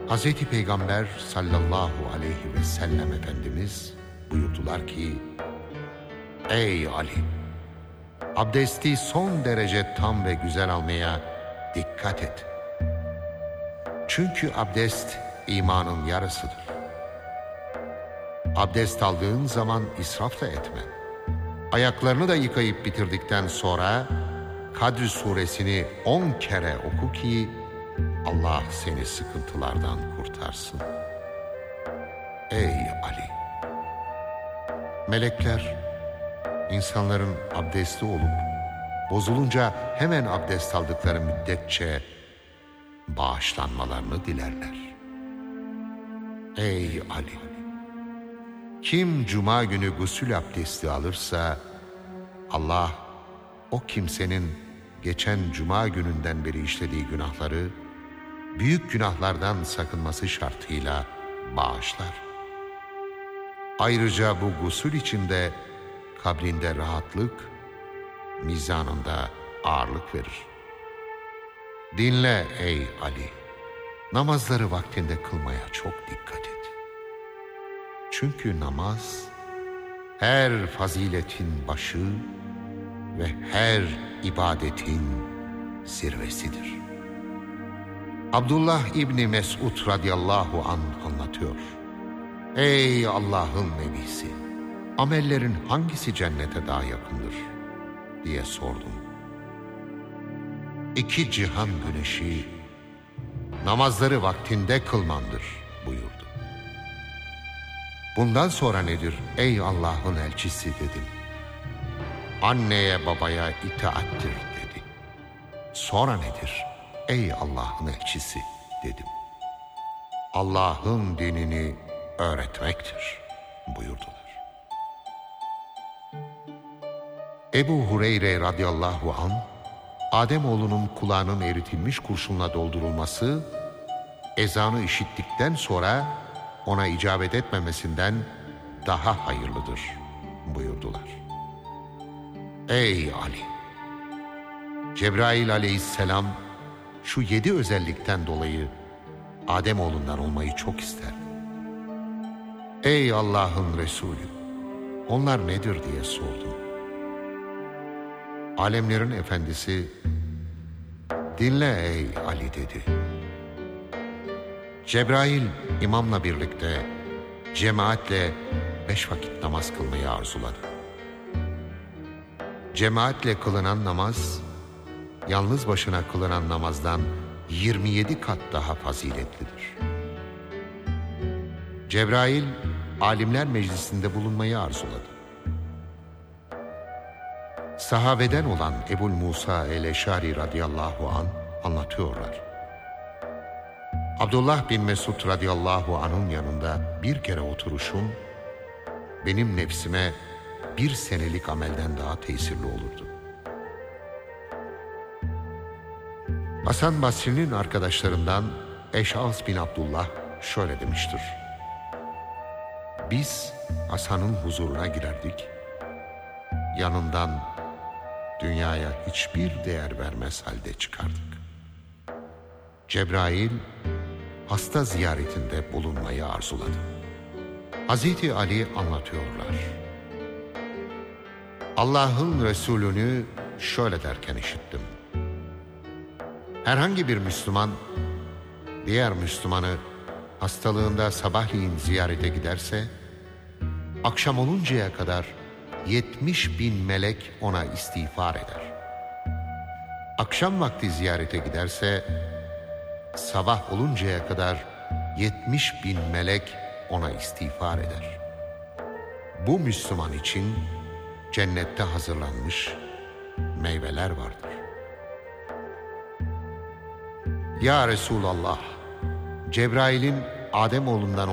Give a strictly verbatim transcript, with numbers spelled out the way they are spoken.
Hazreti Peygamber sallallahu aleyhi ve sellem Efendimiz buyurdular ki, ey Ali! Abdesti son derece tam ve güzel almaya dikkat et. Çünkü abdest imanın yarısıdır. Abdest aldığın zaman israf da etme. Ayaklarını da yıkayıp bitirdikten sonra Kadr suresini on kere oku ki Allah seni sıkıntılardan kurtarsın. Ey Ali! Melekler insanların abdestli olup bozulunca hemen abdest aldıkları müddetçe bağışlanmalarını dilerler. Ey Ali! Kim cuma günü gusül abdesti alırsa Allah o kimsenin geçen cuma gününden beri işlediği günahları büyük günahlardan sakınması şartıyla bağışlar. Ayrıca bu gusül içinde kabrinde rahatlık, mizanında ağırlık verir. Dinle ey Ali! Namazları vaktinde kılmaya çok dikkat et. Çünkü namaz her faziletin başı ve her ibadetin zirvesidir. Abdullah İbni Mesud radıyallahu anh anlatıyor. Ey Allah'ın nebisi! Amellerin hangisi cennete daha yakındır diye sordum. İki cihan güneşi namazları vaktinde kılmandır buyurdu. Bundan sonra nedir ey Allah'ın elçisi dedim. Anneye babaya itaattir dedi. Sonra nedir ey Allah'ın elçisi dedim. Allah'ın dinini öğretmektir buyurdular. Ebu Hureyre radıyallahu anh, Ademoğlunun kulağının eritilmiş kurşunla doldurulması, ezanı işittikten sonra ona icabet etmemesinden daha hayırlıdır buyurdular. Ey Ali! Cebrail aleyhisselam şu yedi özellikten dolayı Ademoğlundan olmayı çok ister. Ey Allah'ın Resulü! Onlar nedir diye sordum. Alemlerin efendisi, dinle ey Ali dedi. Cebrail imamla birlikte cemaatle beş vakit namaz kılmayı arzuladı. Cemaatle kılınan namaz, yalnız başına kılınan namazdan yirmi yedi kat daha faziletlidir. Cebrail, alimler meclisinde bulunmayı arzuladı. Sahabeden olan Ebu Musa el-Eşari radıyallahu anh anlatıyorlar. Abdullah bin Mesud radıyallahu anh'ın yanında bir kere oturuşum, benim nefsime bir senelik amelden daha tesirli olurdu. Hasan Basri'nin arkadaşlarından Eş'as bin Abdullah şöyle demiştir. Biz Hasan'ın huzuruna girerdik, yanından dünyaya hiçbir değer vermez halde çıkardık. Cebrail hasta ziyaretinde bulunmayı arzuladı. Hazreti Ali anlatıyorlar. Allah'ın Resulünü şöyle derken işittim. Herhangi bir Müslüman diğer Müslümanı hastalığında sabahleyin ziyarete giderse, akşam oluncaya kadar yetmiş bin melek ona istiğfar eder. Akşam vakti ziyarete giderse, sabah oluncaya kadar yetmiş bin melek ona istiğfar eder. Bu Müslüman için cennette hazırlanmış meyveler vardır. Ya Resulallah, Cebrail'in Ademoğlundan